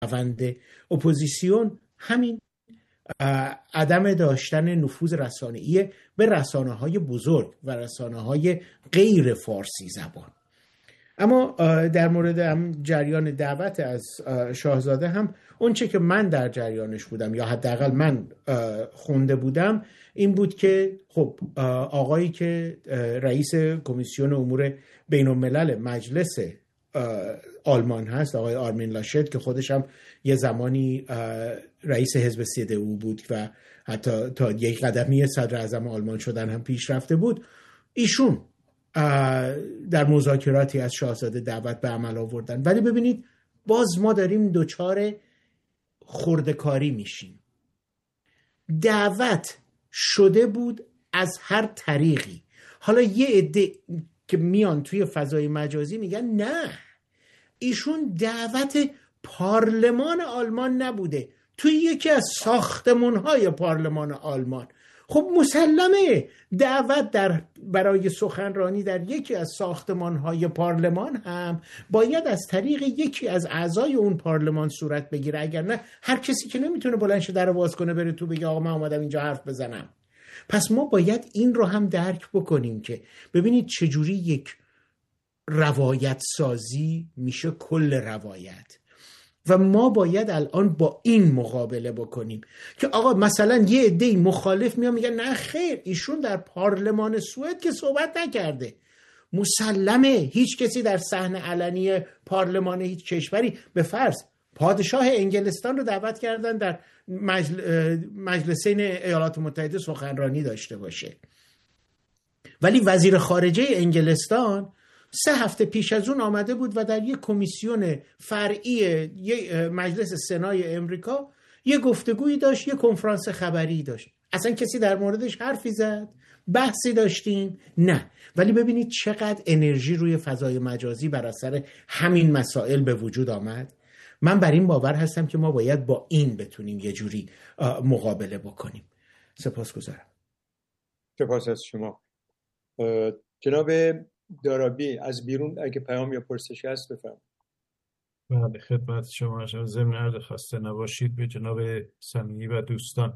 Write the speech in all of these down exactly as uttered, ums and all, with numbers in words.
روند اپوزیسیون همین عدم داشتن نفوذ رسانه‌ای به رسانه‌های بزرگ و رسانه‌های غیر فارسی زبان. اما در مورد هم جریان دعوت از شاهزاده هم اون چه که من در جریانش بودم یا حداقل من خونده بودم این بود که خب آقایی که رئیس کمیسیون امور بین الملل مجلس آلمان هست، آقای آرمین لاشت، که خودش هم یه زمانی رئیس حزب سی دی او بود و حتی تا یک قدمی صدر اعظم آلمان شدن هم پیش رفته بود، ایشون در مذاکراتی از شاهزاده دعوت به عمل آوردن. ولی ببینید باز ما داریم دوچار خرده‌کاری میشیم. دعوت شده بود از هر طریقی. حالا یه عده که میان توی فضای مجازی میگن نه، ایشون دعوت پارلمان آلمان نبوده، توی یکی از ساختمان‌های پارلمان آلمان. خب مسلمه دعوت در برای سخنرانی در یکی از ساختمان‌های پارلمان هم باید از طریق یکی از اعضای اون پارلمان صورت بگیره، اگر نه هر کسی که نمیتونه بلند شه در باز کنه بره تو بگه آقا من اومدم اینجا حرف بزنم. پس ما باید این رو هم درک بکنیم که ببینید چجوری یک روایت سازی میشه کل روایت و ما باید الان با این مقابله بکنیم که آقا مثلا یه عده مخالف میان میگن نه خیر، ایشون در پارلمان سوئد که صحبت نکرده. مسلمه هیچ کسی در صحنه علنی پارلمان هیچ کشوری، به فرض پادشاه انگلستان رو دعوت کردن در مجل... مجلسین ایالات متحده سخنرانی داشته باشه، ولی وزیر خارجه انگلستان سه هفته پیش از اون آمده بود و در یک کمیسیون فرعی مجلس سنای امریکا یک گفتگویی داشت، یک کنفرانس خبری داشت. اصلا کسی در موردش حرفی زد؟ بحثی داشتیم؟ نه. ولی ببینید چقدر انرژی روی فضای مجازی بر اثر همین مسائل به وجود آمد. من بر این باور هستم که ما باید با این بتونیم یه جوری مقابله بکنیم. سپاسگزارم. سپاس از شما. جناب دارابی از بیرون اگه پیام یا پرسشی هست بفرمایید. بله خدمت شما. ضمن عرض خسته نباشید به جناب سمیعی و دوستان.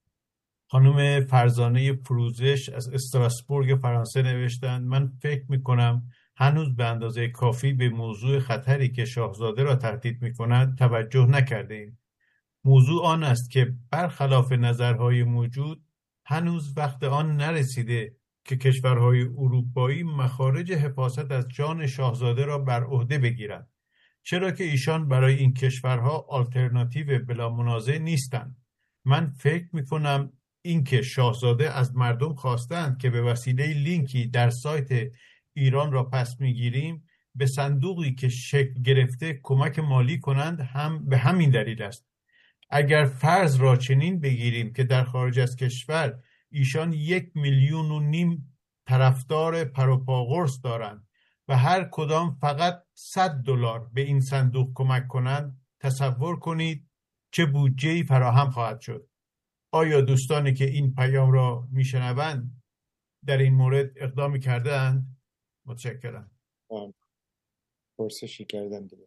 خانم فرزانه فروزش از استراسبورگ فرانسه نوشتند من فکر میکنم هنوز به اندازه کافی به موضوع خطری که شاهزاده را تهدید میکند توجه نکرده ایم. موضوع آن است که برخلاف نظرهای موجود هنوز وقت آن نرسیده که کشورهای اروپایی مخارج حفاظت از جان شاهزاده را بر عهده بگیرند، چرا که ایشان برای این کشورها آلترناتیو بلا منازع نیستند. من فکر میکنم اینکه شاهزاده از مردم خواستند که به وسیله لینکی در سایت ایران را پس میگیریم به صندوقی که شکل گرفته کمک مالی کنند هم به همین دلیل است. اگر فرض را چنین بگیریم که در خارج از کشور ایشان یک میلیون و نیم طرفدار پروپاگورس دارند و هر کدام فقط صد دلار به این صندوق کمک کنند، تصور کنید چه بودجه‌ای فراهم خواهد شد. آیا دوستانی که این پیام را میشنوند در این مورد اقدامی کردند؟ متشکرم. پرسشی کردم دیگه.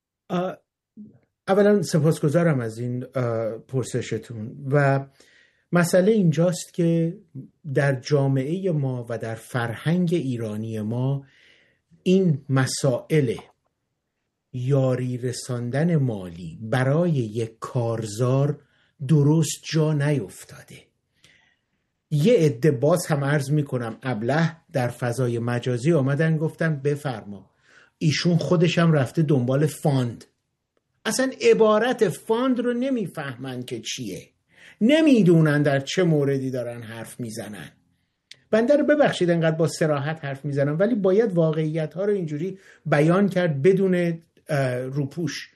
اولا سپاسگزارم از این پرسشتون و مسئله اینجاست که در جامعه ما و در فرهنگ ایرانی ما این مسائل یاری رساندن مالی برای یک کارزار درست جا نیفتاده. یه عده باز هم عرض میکنم ابله در فضای مجازی آمدن گفتن بفرما ایشون خودشم رفته دنبال فاند. اصلا عبارت فاند رو نمیفهمن که چیه، نمیدونن در چه موردی دارن حرف میزنن. بنده رو ببخشید انقدر با صراحت حرف میزنم، ولی باید واقعیت ها رو اینجوری بیان کرد بدون روپوش.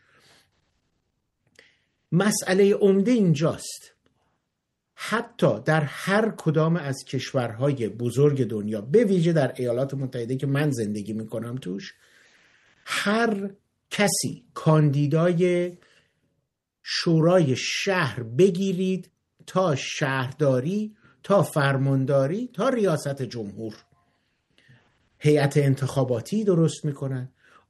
مسئله عمده اینجاست، حتی در هر کدام از کشورهای بزرگ دنیا، به ویژه در ایالات متحده که من زندگی میکنم توش، هر کسی کاندیدای شورای شهر بگیرید تا شهرداری تا فرمانداری تا ریاست جمهور هیئت انتخاباتی درست میکنن،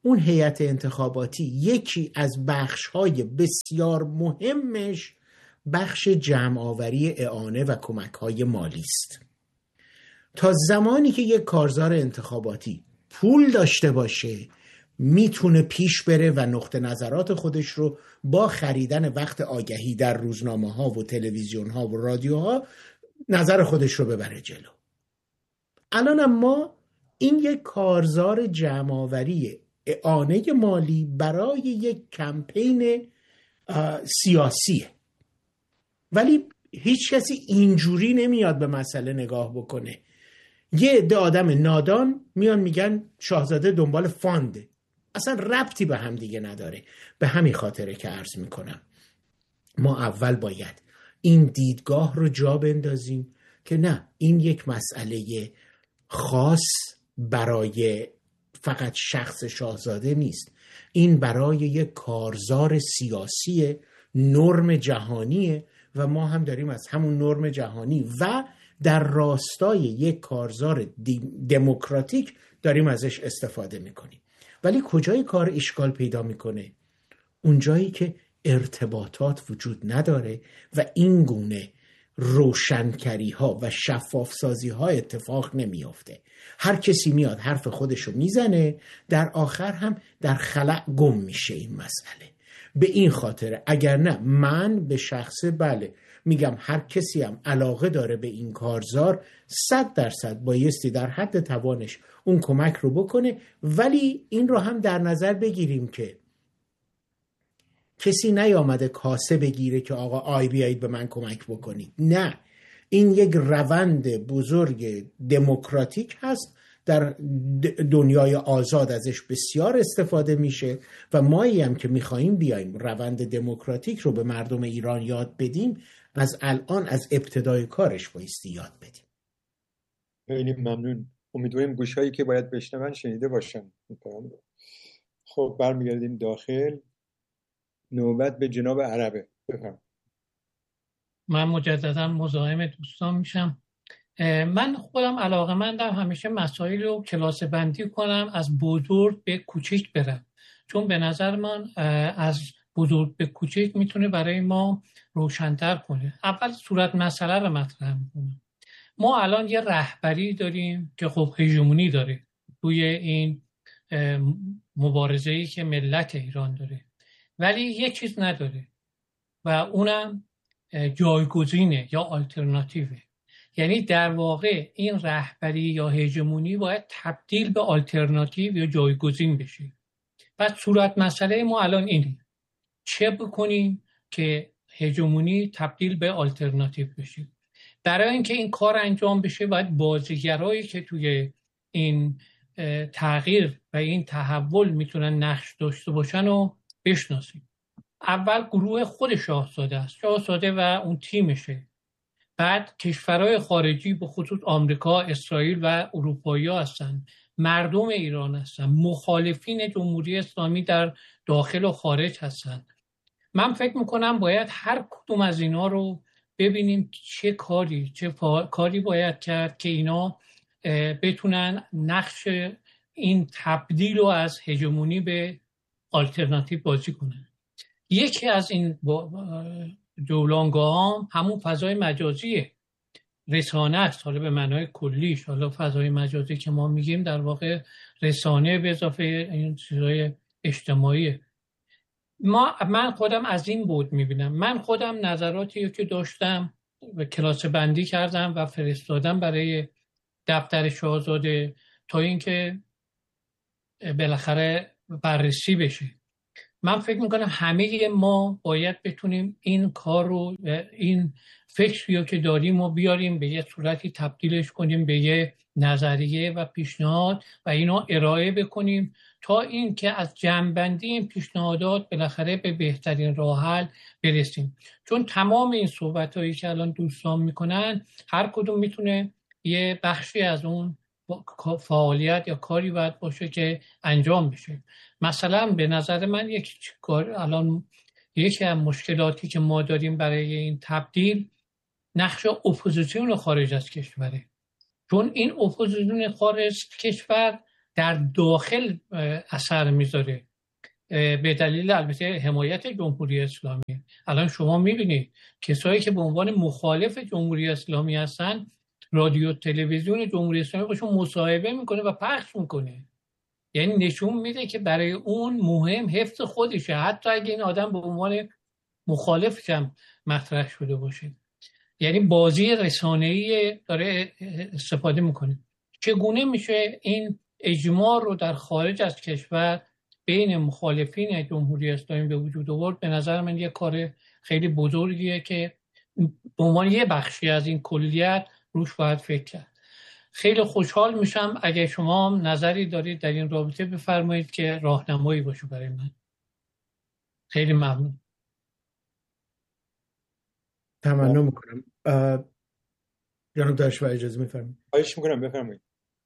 اون هیئت انتخاباتی یکی از بخش‌های بسیار مهمش بخش جمع‌آوری اعانه و کمک‌های مالی است. تا زمانی که یک کارزار انتخاباتی پول داشته باشه میتونه پیش بره و نقطه نظرات خودش رو با خریدن وقت آگهی در روزنامه ها و تلویزیون ها و رادیوها نظر خودش رو ببره جلو. الان ما این یک کارزار جمع‌آوری اعانه مالی برای یک کمپین سیاسیه، ولی هیچ کسی اینجوری نمیاد به مسئله نگاه بکنه. یه عده آدم نادان میان میگن شاهزاده دنبال فانده، اصلا ربطی به هم دیگه نداره. به همین خاطره که عرض میکنم ما اول باید این دیدگاه رو جا بندازیم که نه، این یک مسئله خاص برای فقط شخص شاهزاده نیست، این برای یک کارزار سیاسی نرم جهانیه و ما هم داریم از همون نرم جهانی و در راستای یک کارزار دموکراتیک داریم ازش استفاده میکنیم. ولی کجای کار اشکال پیدا میکنه؟ اونجایی که ارتباطات وجود نداره و این گونه روشنکری ها و شفاف سازی ها اتفاق نمیافته. هر کسی میاد حرف خودشو میزنه، در آخر هم در خلأ گم میشه این مسئله. به این خاطر اگر نه، من به شخصه بله میگم هر کسی هم علاقه داره به این کارزار صد درصد بایستی در حد توانش اون کمک رو بکنه، ولی این رو هم در نظر بگیریم که کسی نیامده کاسه بگیره که آقا آی بیایید به من کمک بکنید. نه، این یک روند بزرگ دموکراتیک هست، در دنیای آزاد ازش بسیار استفاده میشه و مایی هم که میخواییم بیایم روند دموکراتیک رو به مردم ایران یاد بدیم، از الان از ابتدای کارش بایستی یاد بدیم. خیلی ممنون. امیدواریم گوشهایی که باید بشنون شنیده باشن. خب برمیگردیم داخل. نوبت به جناب عربه. بفرمایید. من مجددا مزاحم دوستان میشم. من خودم علاقه‌مندم همیشه مسائل رو کلاسه بندی کنم، از بزرگ به کوچیک برم، چون به نظر من از بزرگ به کوچیک میتونه برای ما روشن‌تر کنه. اول صورت مسئله رو مطرح میکنم. ما الان یه رهبری داریم که خب هژمونی داره توی این مبارزه‌ای که ملت ایران داره، ولی یه چیز نداره و اونم جایگزینه یا آلترناتیوه. یعنی در واقع این رهبری یا هژمونی باید تبدیل به آلترناتیو یا جایگزین بشه. پس صورت مسئله ما الان اینه، چه بکنیم که هژمونی تبدیل به آلترناتیو بشه. برای اینکه این کار انجام بشه باید بازیگرایی که توی این تغییر و این تحول میتونن نقش داشته باشن و بشناسیم. اول گروه خود شاهزاده است، شاهزاده و اون تیمشه. بعد کشورهای خارجی به خصوص آمریکا، اسرائیل و اروپایی ها هستن، مردم ایران هستن، مخالفین جمهوری اسلامی در داخل و خارج هستن. من فکر میکنم باید هر کدوم از اینا رو ببینیم چه کاری چه کاری باید کرد که اینا بتونن نقش این تبدیل رو از هژمونی به آلترناتیو بازی کنن. یکی از این جولانگاه هم همون فضای مجازیه، رسانه است. حالا به معنای کلیش، حالا فضای مجازی که ما میگیم در واقع رسانه به اضافه این چیزهای اجتماعیه. ما من خودم از این بود میبینم. من خودم نظراتی که داشتم و کلاسه بندی کردم و فرستادم برای دفتر شاهزاده تا اینکه بالاخره بررسی بشه. من فکر میکنم همه ما باید بتونیم این کار رو، این فکری رو که داریم و بیاریم به یه صورتی تبدیلش کنیم به یه نظریه و پیشنهاد و اینا ارائه بکنیم تا این که از جمع‌بندی این پیشنهادات بالاخره به بهترین راه حل برسیم. چون تمام این صحبتایی که الان دوستان میکنن هر کدوم میتونه یه بخشی از اون فعالیت یا کاری باید باشه که انجام بشه. مثلا به نظر من یک کار الان یکی از مشکلاتی که ما داریم برای این تبدیل نقش اپوزیسیون خارج از کشوره. چون این اپوزیسیون خارج از کشور در داخل اثر میذاره، به دلیل البته حمایت جمهوری اسلامی. الان شما میبینید کسایی که به عنوان مخالف جمهوری اسلامی هستن، رادیو تلویزیون جمهوری اسلامی باشون مصاحبه میکنه و پخش میکنه. یعنی نشون میده که برای اون مهم حفظ خودشه، حتی اگه این آدم به عنوان مخالفش هم مطرح شده باشه. یعنی بازی رسانه‌ای داره استفاده میکنه. چگونه میشه این اجماع رو در خارج از کشور بین مخالفین جمهوری اسلامی به وجود آورد؟ به نظر من یه کار خیلی بزرگیه که به عنوان یه بخشی از این کلیت روش باید فکر کرد. خیلی خوشحال میشم اگه شما نظری دارید در این رابطه بفرمایید که راهنمایی باشه برای من. خیلی ممنون. تمنا میکنم. جناب دانشور اجازه میفرمایید؟ خواهش میکنم بفرمایید.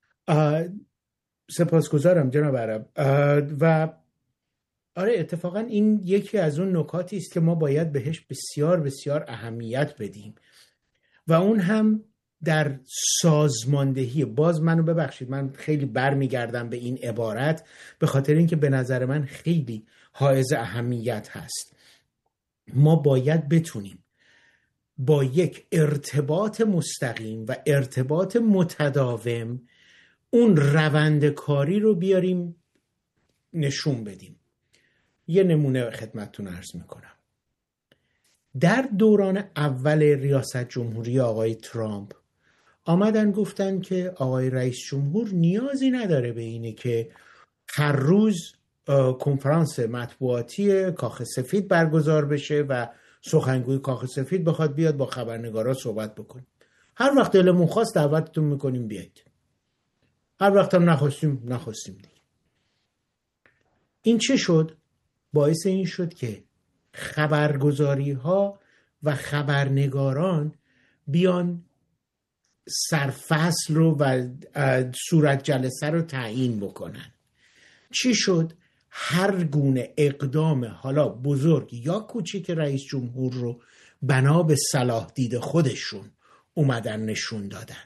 سپاسگزارم جناب عرب. و آره اتفاقا این یکی از اون نکاتی است که ما باید بهش بسیار بسیار اهمیت بدیم و اون هم در سازماندهی. باز منو ببخشید، من خیلی برمیگردم به این عبارت به خاطر اینکه به نظر من خیلی حائز اهمیت هست. ما باید بتونیم با یک ارتباط مستقیم و ارتباط متداوم اون روند کاری رو بیاریم نشون بدیم. یه نمونه خدمتتون عرض میکنم. در دوران اول ریاست جمهوری آقای ترامپ آمدن گفتن که آقای رئیس جمهور نیازی نداره به اینه که هر روز کنفرانس مطبوعاتی کاخ سفید برگزار بشه و سخنگوی کاخ سفید بخواد بیاد با خبرنگارا صحبت بکنه. هر وقت دلمون خواست دعوتتون میکنیم بیایید، هر وقت هم نخواستیم نخواستیم دیگه. این چه شد؟ باعث این شد که خبرگزاری ها و خبرنگاران بیان سرفصل رو و صورت جلسه رو تعیین بکنن. چی شد؟ هر گونه اقدام حالا بزرگ یا کوچیک رئیس جمهور رو بنا به صلاح دید خودشون اومدن نشون دادن.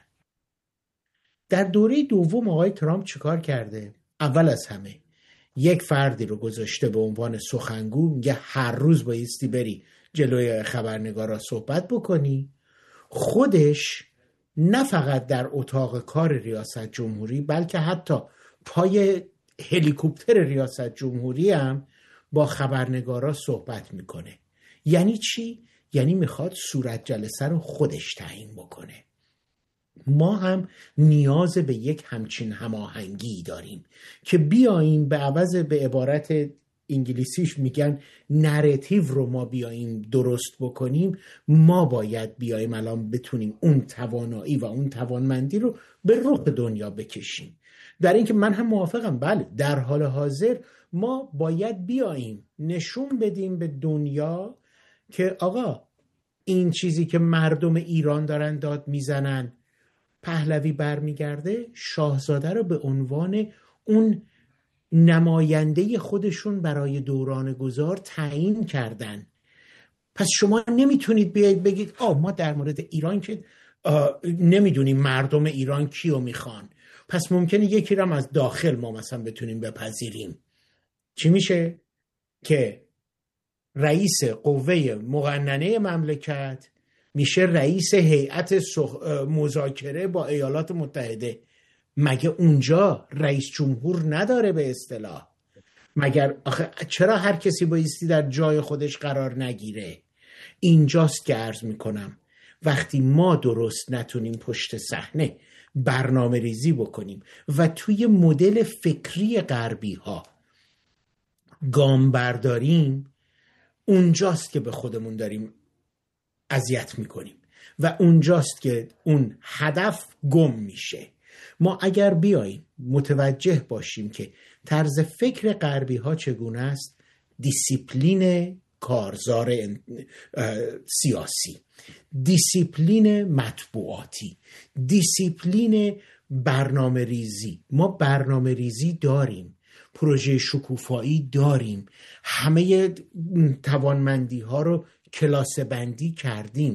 در دوره دوم آقای ترامپ چیکار کرده؟ اول از همه یک فردی رو گذاشته به عنوان سخنگو، میگه هر روز بایستی بری جلوی خبرنگارا صحبت بکنی. خودش نه فقط در اتاق کار ریاست جمهوری بلکه حتی پای هلیکوپتر ریاست جمهوری هم با خبرنگارا صحبت میکنه. یعنی چی؟ یعنی میخواد صورت جلسه رو خودش تعیین بکنه. ما هم نیاز به یک همچین هماهنگی داریم که بیاییم به عوض به عبارت انگلیسیش میگن نراتیو رو ما بیاییم درست بکنیم. ما باید بیاییم الان بتونیم اون توانایی و اون توانمندی رو به رخ دنیا بکشیم. در این که من هم موافقم، بله در حال حاضر ما باید بیاییم نشون بدیم به دنیا که آقا این چیزی که مردم ایران دارن داد میزنن، پهلوی برمیگرده شاهزاده رو به عنوان اون نماینده خودشون برای دوران گذار تعیین کردن. پس شما نمیتونید بیایید بگید آه ما در مورد ایران که نمیدونیم مردم ایران کیو میخوان، پس ممکنه یکی رو از داخل ما مثلا بتونیم بپذیریم. چی میشه؟ که رئیس قوه مقننه مملکت میشه رئیس هیئت مذاکره با ایالات متحده. مگه اونجا رئیس جمهور نداره به اصطلاح؟ مگر آخه چرا هر کسی بایستی در جای خودش قرار نگیره؟ اینجاست که عرض میکنم وقتی ما درست نتونیم پشت صحنه برنامه ریزی بکنیم و توی مدل فکری غربی ها گام برداریم، اونجاست که به خودمون داریم اذیت میکنیم و اونجاست که اون هدف گم میشه. ما اگر بیاییم متوجه باشیم که طرز فکر غربی ها چگونه است، دیسیپلین کارزار سیاسی، دیسیپلین مطبوعاتی، دیسیپلین برنامه ریزی. ما برنامه ریزی داریم، پروژه شکوفایی داریم، همه توانمندی ها رو کلاسه بندی کردیم،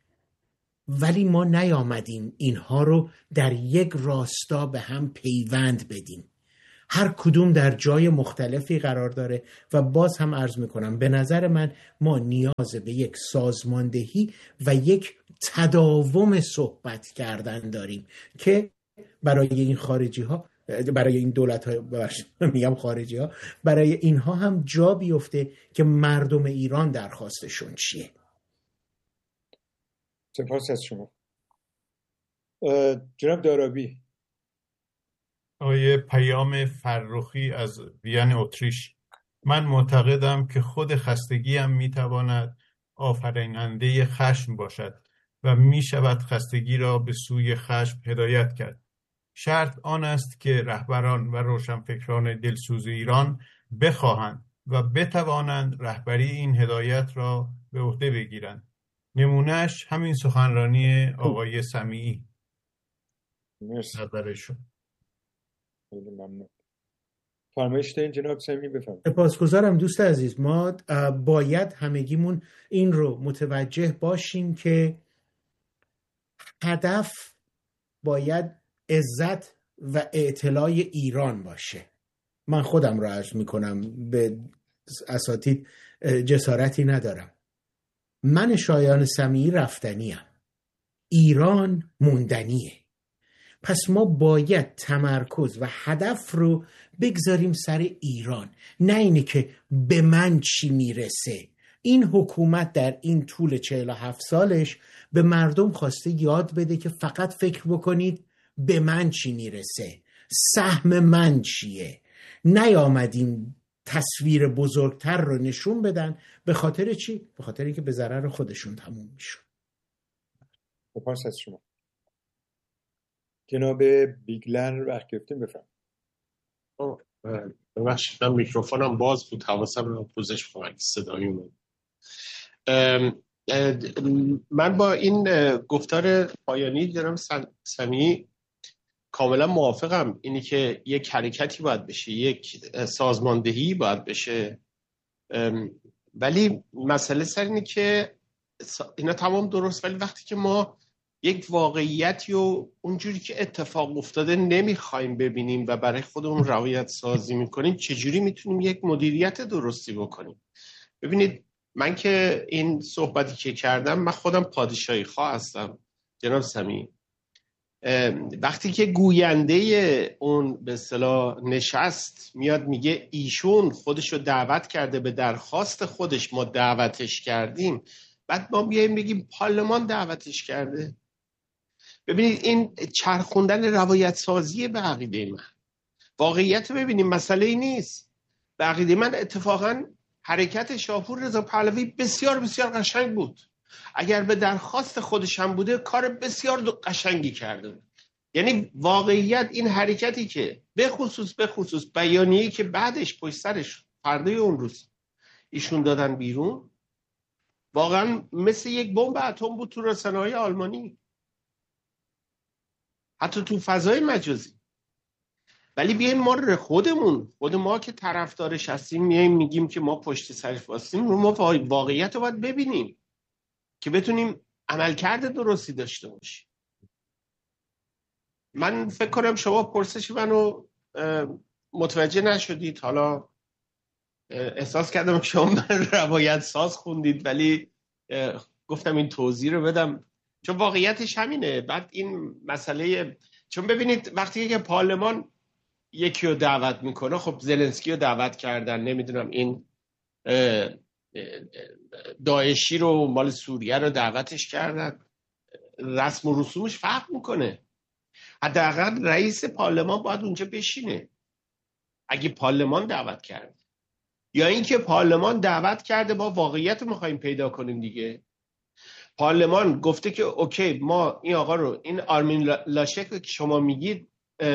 ولی ما نیامدیم اینها رو در یک راستا به هم پیوند بدیم. هر کدوم در جای مختلفی قرار داره و باز هم عرض میکنم به نظر من ما نیاز به یک سازماندهی و یک تداوم صحبت کردن داریم که برای این خارجی ها، برای این دولت های میگم خارجی ها، برای اینها هم جا بیفته که مردم ایران درخواستشون چیه. سپاس از شما. جناب دارابی. آیه پیام فرخی از وین اتریش: من معتقدم که خود خستگی هم میتواند آفریننده خشم باشد و میشود خستگی را به سوی خشم هدایت کرد. شرط آن است که رهبران و روشنفکران دلسوز ایران بخواهند و بتوانند رهبری این هدایت را به عهده بگیرند. نمونهش همین سخنرانی آقای سمیعی. مرسی. نظرشون. خیلی ممنون. فرمایش دارین جناب سمیعی، بفرمایید. سپاسگزارم دوست عزیز. ما باید همگیمون این رو متوجه باشیم که هدف باید عزت و اعتلای ایران باشه. من خودم رو عرض میکنم، به اساتید جسارتی ندارم. من شایان سمیعی رفتنیم، ایران موندنیه. پس ما باید تمرکز و هدف رو بگذاریم سر ایران، نه اینه که به من چی میرسه. این حکومت در این طول چهل و هفت سالش به مردم خواسته یاد بده که فقط فکر بکنید به من چی میرسه، سهم من چیه. نیامدیم تصویر بزرگتر رو نشون بدن. به خاطر چی؟ به خاطر اینکه به ضرر خودشون تموم میشون. سپاس از شما. جناب بیگلر وقت گرفتیم، بفرمایید. ببخشید من میکروفونم باز بود، حواسم رو پوزش کنم صدایی اومد. من با این گفتار پایانی جناب سمیعی کاملا موافقم. اینی که یک حرکتی باید بشه، یک سازماندهی باید بشه، ولی مسئله سر اینه که اینا تمام درست، ولی وقتی که ما یک واقعیتی و اونجوری که اتفاق افتاده نمیخوایم ببینیم و برای خودمون روایت سازی میکنیم، چجوری میتونیم یک مدیریت درستی بکنیم؟ ببینید من که این صحبتی که کردم، من خودم پادشاهی خواه هستم جناب سمیعی. وقتی که گوینده اون به اصطلاح نشست میاد میگه ایشون خودشو دعوت کرده، به درخواست خودش ما دعوتش کردیم، بعد ما بیاییم بگیم پارلمان دعوتش کرده. ببینید این چرخوندن روایت سازی به عقیده من. واقعیت ببینیم مسئله ای نیست. به عقیده من اتفاقا حرکت شاپور رضا پهلوی بسیار بسیار قشنگ بود. اگر به درخواست خودش هم بوده کار بسیار قشنگی کرده بود. یعنی واقعیت این حرکتی که به خصوص به خصوص بیانیه‌ای که بعدش پشت سرش فردای اون روز ایشون دادن بیرون، واقعا مثل یک بمب اتم بود تو رسانه‌های آلمانی، حتی تو فضای مجازی. ولی بیایم ما خودمون خود ما که طرفدارش هستیم میایم میگیم که ما پشت سرش واسیم، ما واقعیت رو باید ببینیم که بتونیم عملکرد درستی داشته باشیم. من فکر کنم شما پرسش منو متوجه نشدید. حالا احساس کردم که شما من روایت ساز خوندید، ولی گفتم این توضیح رو بدم چون واقعیتش همینه. بعد این مسئله، چون ببینید وقتی که پارلمان یکی رو دعوت میکنه، خب زلنسکی رو دعوت کردن، نمیدونم این داعشی رو مال سوریه رو دعوتش کردن، رسم و رسومش فرق میکنه. حداقل رئیس پارلمان باید اونجا بشینه اگه پارلمان دعوت کرده، یا اینکه پارلمان دعوت کرده ما واقعیت رو میخوایم پیدا کنیم دیگه. پارلمان گفته که اوکی ما این آقا رو، این آرمین لاشک که شما میگید،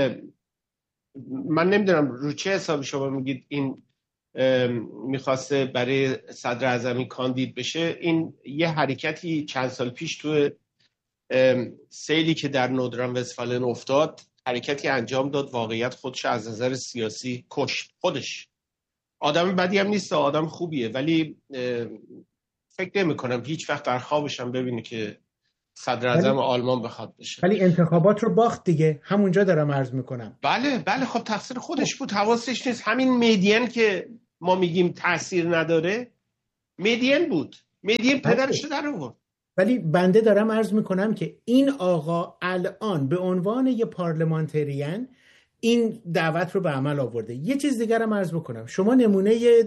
من نمیدونم رو چه حسابی شما میگید این میخواسته برای صدر اعظمی کاندید بشه. این یه حرکتی چند سال پیش تو سیلی که در نوردرن وستفالن افتاد، حرکتی انجام داد، واقعیت خودش از نظر سیاسی کشت. خودش آدم بدی هم نیست، آدم خوبیه، ولی فکر نمی کنم هیچ وقت در خوابش هم ببینه که صدر اعظم آلمان بخواد بشه. ولی انتخابات رو باخت دیگه، همونجا دارم عرض میکنم. بله بله خب تقصیر خودش بود، حواسش نیست. همین میدین که ما میگیم تاثیر نداره، میدین بود، میدین پدرش در آورد. ولی بنده دارم عرض میکنم که این آقا الان به عنوان یه پارلمانتریان این دعوت رو به عمل آورده. یه چیز دیگر هم عرض بکنم، شما نمونه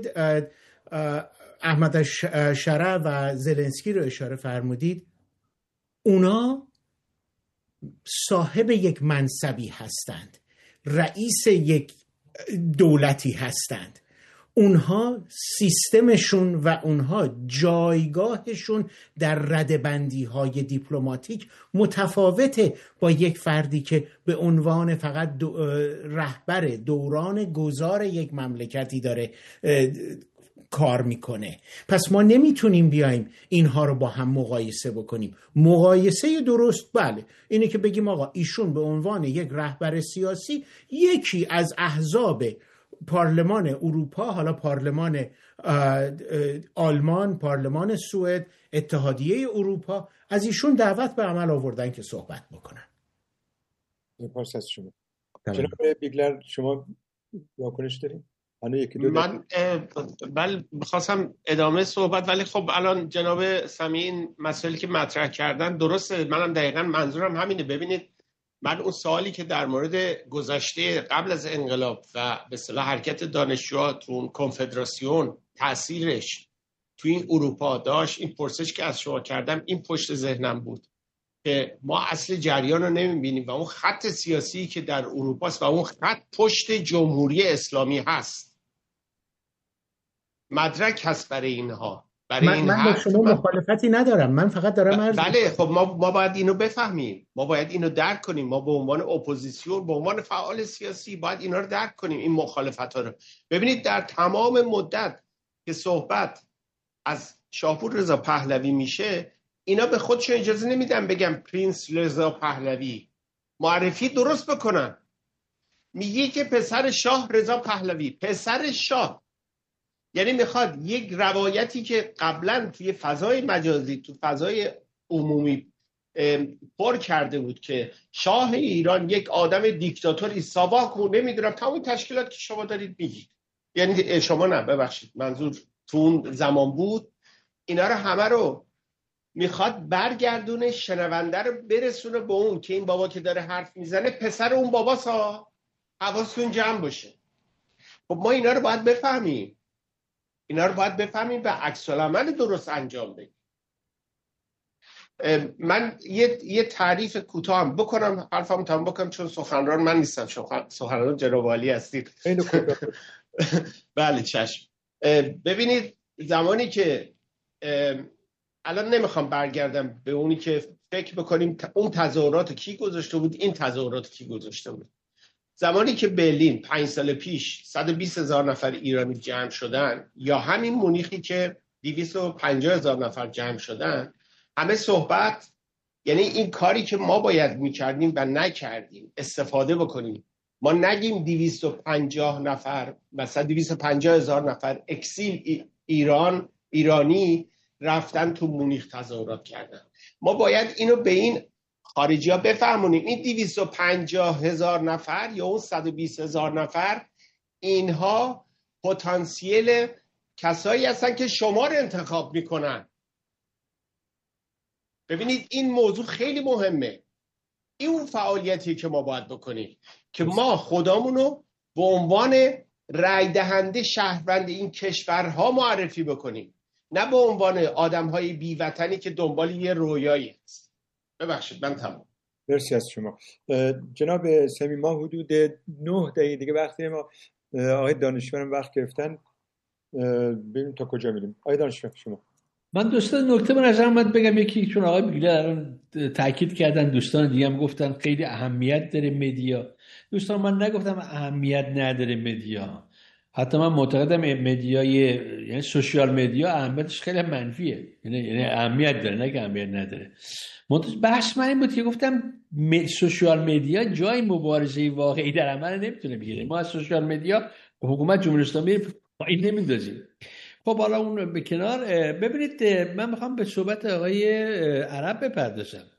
احمد شرع و زلنسکی رو اشاره فرمودید. اونا صاحب یک منصبی هستند، رئیس یک دولتی هستند. اونها سیستمشون و اونها جایگاهشون در ردبندی های دیپلماتیک متفاوته با یک فردی که به عنوان فقط دو رهبر دوران گذار یک مملکتی داره کار میکنه. پس ما نمیتونیم بیایم اینها رو با هم مقایسه بکنیم. مقایسه درست بله اینه که بگیم آقا ایشون به عنوان یک رهبر سیاسی یکی از احزاب پارلمان اروپا، حالا پارلمان آلمان، پارلمان سوئد، اتحادیه اروپا، از ایشون دعوت به عمل آوردن که صحبت بکنن. سپاس از شما. جناب بیگلر شما واکنش دارین؟ من بله بخواستم ادامه صحبت، ولی خب الان جناب سمیع این مسائلی که مطرح کردن درسته، منم دقیقاً منظورم همینه. ببینید من اون سوالی که در مورد گذشته قبل از انقلاب و به اصطلاح حرکت دانشجوها تو اون کنفدراسیون تأثیرش تو این اروپا داشت، این پرسش که از شما کردم این پشت ذهنم بود که ما اصل جریان رو نمیبینیم و اون خط سیاسی که در اروپا است و اون خط پشت جمهوری اسلامی هست، مدرک هست برای اینها. برای من, این من با شما من... مخالفتی ندارم، من فقط دارم عرض بله خب ما ما باید اینو بفهمیم، ما باید اینو درک کنیم، ما به عنوان اپوزیسیون، به عنوان فعال سیاسی باید اینا رو درک کنیم، این مخالفت‌ها رو. ببینید در تمام مدت که صحبت از شاپور رضا پهلوی میشه، اینا به خودشون اجازه نمیدن بگم پرنس رضا پهلوی، معرفی درست بکنن. میگه که پسر شاه رضا پهلوی، پسر شاه، یعنی میخواد یک روایتی که قبلا توی فضای مجازی تو فضای عمومی پر کرده بود که شاه ایران یک آدم دیکتاتوری ساواک و نمیدونم تمام تشکیلات که شما دارید میگید، یعنی شما نه ببخشید منظور تو اون زمان بود، اینا رو همه رو میخواد برگردونه، شنونده رو برسونه به اون که این بابا که داره حرف میزنه پسر اون بابا سا، حواستون جمع باشه. خب ما اینا رو باید بفهمیم، اینا رو باید بفهمیم و عکس العمل درست انجام بدیم. من یه یه تعریف کوتاه هم بکنم، حرفم تمام بکنم چون سخنران من نیستم، شما سخنران جناب عالی هستید. بله چشم. ببینید زمانی که الان نمیخوام برگردم به اونی که فکر بکنیم اون تظاهرات کی گذاشته بود، این تظاهرات کی گذاشته بود. زمانی که برلین پنج سال پیش صد و بیست هزار نفر ایرانی جمع شدن، یا همین مونیخی که دویست و پنجاه هزار نفر جمع شدن، همه صحبت، یعنی این کاری که ما باید میکردیم و نکردیم استفاده بکنیم. ما نگیم دویست و پنجاه نفر مثلا دویست و پنجاه هزار نفر اکسیل ایران ایرانی رفتن تو مونیخ تظاهرات کردن. ما باید اینو به این خارجی ها بفهمونیم، این دویست و پنجاه هزار نفر یا اون صد و بیست هزار نفر اینها پتانسیل کسایی هستن که شما رو انتخاب میکنن. ببینید این موضوع خیلی مهمه. این اون فعالیتی که ما باید بکنیم که ما خودمونو به عنوان رای دهنده شهروند این کشورها معرفی بکنیم، نه به عنوان آدم‌های بی‌وطنی که دنبال یه رویایی هست. ببخشید من تمام. مرسی از شما جناب سمیع. ما حدود نه دقیقه دیگه وقت داریم. آقای دانشورم وقت گرفتن، ببینیم تا کجا میریم. آقای دانشور شما. من دوستان نکته به نظرم من بگم، یکی چون آقای بیگلر تاکید کردن، دوستان دیگه هم گفتن خیلی اهمیت داره مدیا. دوستان من نگفتم اهمیت نداره مدیا، حتی من معتقدم مدیای یعنی سوشیال مدیا اهمیتش خیلی منفیه، یعنی یعنی اهمیت داره نه که اهمیت نداره. بحث من این بود که گفتم سوشیال مدیا جای مبارزه واقعی در عمل نمیتونه بگیره. ما از سوشیال مدیا حکومت جمهوری اسلامی پایین نمیندازیم. خب حالا اون به کنار، ببینید من میخوام به صحبت آقای عرب بپردازم.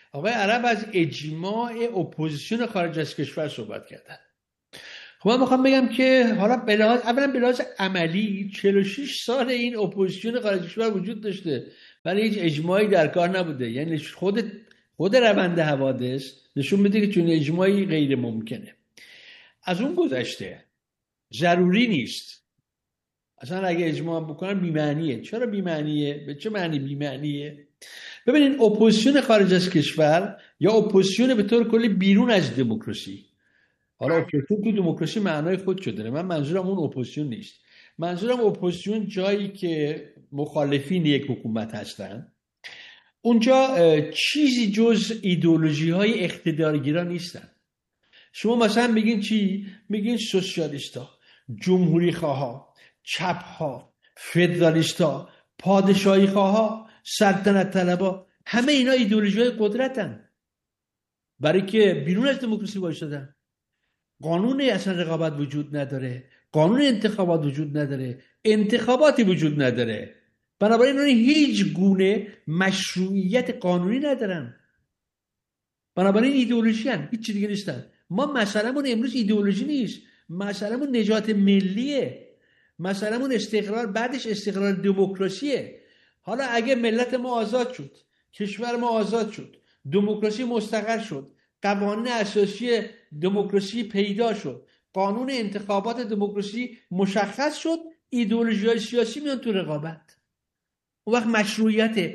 آقای عرب از اجماع اپوزیسیون خارج از کشور صحبت کردن. خب من میخوام بگم که حالا بلاز اولا بلاز عملی چهل و شش سال این اپوزیسیون خارج از کشور وجود داشته ولی هیچ اجماعی در کار نبوده. یعنی خود خود روند حوادث نشون میده که چون اجماعی غیر ممکنه. از اون گذشته ضروری نیست اصلا اگه اجماع بکنن بی‌معنیه. چرا بی‌معنیه؟ به چه معنی بی‌معنیه؟ ببینید اپوزیسیون خارج از کشور یا اپوزیسیون به طور کلی بیرون از دموکراسی، حالا اپوزیسیون تو دموکراسی معنای خودشو داره، من منظورم اون اپوزیسیون نیست، منظورم اپوزیسیون جایی که مخالفین یک حکومت هستن، اونجا چیزی جز ایدئولوژی های اقتدارگرا نیستن. شما مثلا میگین چی؟ میگین سوسیالیستا، جمهوری خواها، چپ ها، فدرالیستا، پادشاهی خواها، سلطنت طلبا، همه اینا ایدئولوژی های قدرتن برای که بیرون از دموکراسی وایسادن. قانون اصلا رقابت وجود نداره، قانون انتخابات وجود نداره، انتخاباتی وجود نداره، بنابراین اون هیچ گونه مشروعیت قانونی ندارن، بنابراین ایدئولوژی هن، هیچ چیز دیگه نیستن. ما مسئله‌مون امروز ایدئولوژی نیست، مسئله‌مون نجات ملیه، مسئله‌مون استقرار بعدش استقرار دموکراسیه. حالا اگه ملت ما آزاد شد، کشور ما آزاد شد، دموکراسی مستقر شد، قوانین اساسی دموکراسی پیدا شد، قانون انتخابات دموکراسی مشخص شد، ایدئولوژی‌های سیاسی میان تو رقابت. اون وقت مشروعیت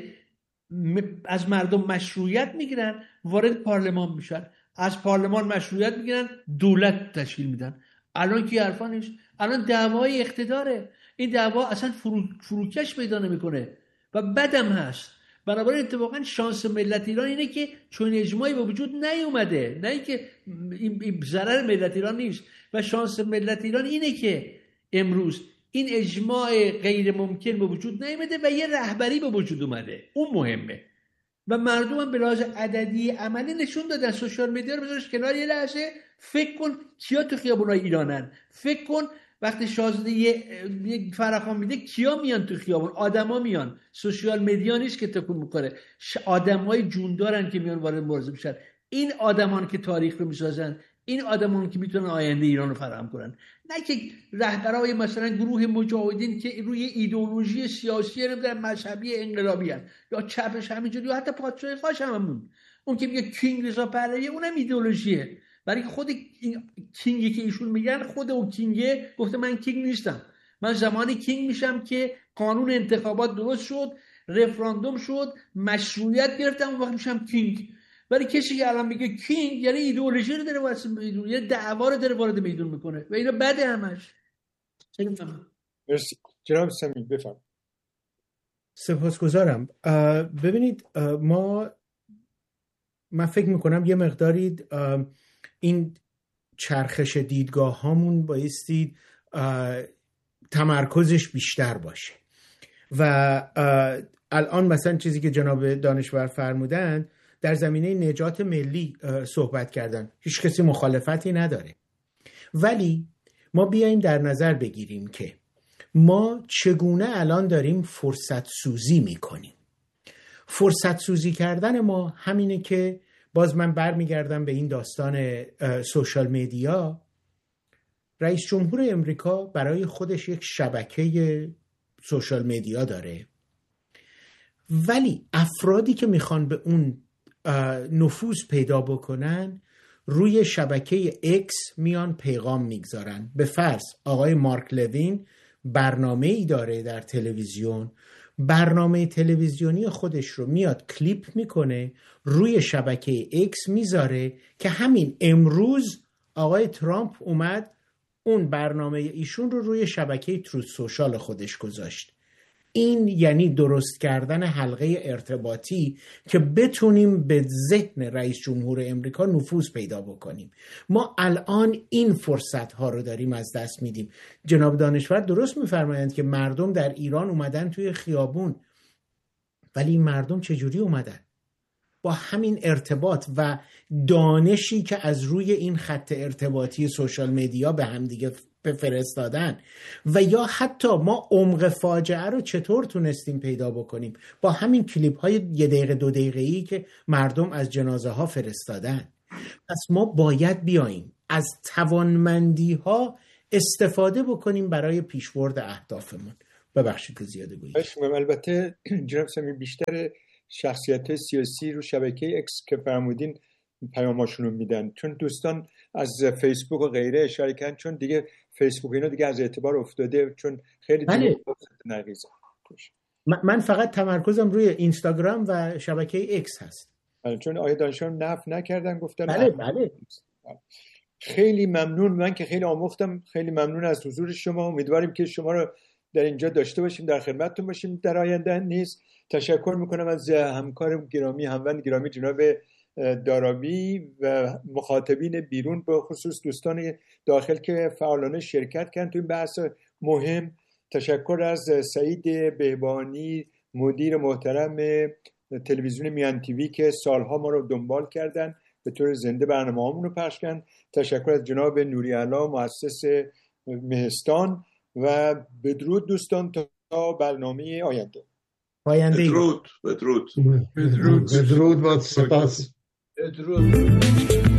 از مردم مشروعیت میگیرن، وارد پارلمان میشن، از پارلمان مشروعیت میگیرن، دولت تشکیل میدن. الان کی حرفا نیست، الان دعوای اقتداره. این دعوا اصلا فرو، فروکش پیدا نمیکنه و بدم هست. بنابراین اتفاقا شانس ملت ایران اینه که چون اجماعی به وجود نیومده، نه اینکه این ضرر ملت ایران نیست، و شانس ملت ایران اینه که امروز این اجماع غیر ممکن به وجود نیامده و یه رهبری به وجود اومده. اون مهمه و مردم هم به لحاظ عددی عملی نشون دادن. سوشال میدیا رو بذارش کنار یه لحظه، فکر کن کیا تو خیابونای ایرانن، فکر کن وقتی شاهزاده یه فراخوان میده کیا میان تو خیابون، آدما میان، سوشال میدیا نیست که تکون میکنه، آدمای جوندارن که میان وارد مبارزه میشن. این آدمان که تاریخ رو میسازن، این آدمان که میتونن آینده ایران رو فراهم کنن، نه که رهبرای مثلا گروه مجاهدین که روی ایدئولوژی سیاسی نمیدونن مذهبی انقلابی هن. یا چپش همینجوری، یا حتی پادشاه خاص هممون، اون که میگه کینگ رضا پهلوی، اونم ایدئولوژیه، برای که خود کینگی که ایشون میگن، خود اون کینگه گفته من کینگ نیستم، من زمانی کینگ میشم که قانون انتخابات درست شد، رفراندوم شد، مشروعیت گرفتم، اون وقت میشم کینگ. ولی کسی که الان میگه کینگ یعنی ایدئولوژی رو داره واسه میدون، یه دعوا رو داره وارد میدون میکنه و اینا بده همش. مرسی جناب صمیمی، بفرمایید. سپاسگزارم. ببینید ما من فکر میکنم یه مقداری این چرخش دیدگاه هامون بایستی تمرکزش بیشتر باشه و الان مثلا چیزی که جناب دانشور فرمودن در زمینه نجات ملی صحبت کردن، هیچ کسی مخالفتی نداره، ولی ما بیاییم در نظر بگیریم که ما چگونه الان داریم فرصت سوزی میکنیم. فرصت سوزی کردن ما همینه که باز من برمیگردم به این داستان سوشال میدیا. رئیس جمهور امریکا برای خودش یک شبکه سوشال میدیا داره، ولی افرادی که میخوان به اون نفوذ پیدا بکنن روی شبکه اکس میان پیغام میگذارن. به فرض آقای مارک لوین برنامه ای داره در تلویزیون، برنامه تلویزیونی خودش رو میاد کلیپ میکنه روی شبکه اکس میذاره که همین امروز آقای ترامپ اومد اون برنامه ایشون رو روی شبکه تروت سوشال خودش گذاشت. این یعنی درست کردن حلقه ارتباطی که بتونیم به ذهن رئیس جمهور امریکا نفوذ پیدا بکنیم. ما الان این فرصت ها رو داریم از دست میدیم. جناب دانشور درست میفرمایند که مردم در ایران اومدن توی خیابون، ولی این مردم چجوری اومدن؟ با همین ارتباط و دانشی که از روی این خط ارتباطی سوشال میدیا به هم دیگه فرستادن و یا حتی ما عمق فاجعه رو چطور تونستیم پیدا بکنیم با همین کلیپ های یه دقیقه دو دقیقه‌ای که مردم از جنازه ها فرستادن. پس ما باید بیاییم از توانمندی ها استفاده بکنیم برای پیشبرد اهدافمون. ببخشید که زیاده گویی. البته جناب سمی بیشتر شخصیت سیاسی رو شبکه اکس که فرمودین پیاماشون رو میدن، چون دوستان از فیسبوک و غیره اشاره کردن، چون دیگه فیسبوک اینا دیگه از اعتبار افتاده، چون خیلی بله. نقیزه. من فقط تمرکزم روی اینستاگرام و شبکه اکس هست. بله، چون آیه دانشان نفی نکردن، گفتن بله بله. خیلی ممنون، من که خیلی آموختم، خیلی ممنون از حضور شما. امیدواریم که شما رو در اینجا داشته باشیم، در خدمتتون باشیم در آینده نیز. تشکر میکنم از همکار گرامی، هموند گرامی جناب دارابی و مخاطبین بیرون، به خصوص دوستان داخل که فعالانه شرکت کردن تو این بحث مهم. تشکر از سعید بهبانی، مدیر محترم تلویزیون میان تیوی که سالها ما رو دنبال کردن، به طور زنده برنامه‌هامون رو پخش کردن. تشکر از جناب نوری علا، مؤسس مهستان، و بدرود دوستان تا برنامه آینده. آینده بدرود بدرود بدرود بدرود و سپاس. بدرود.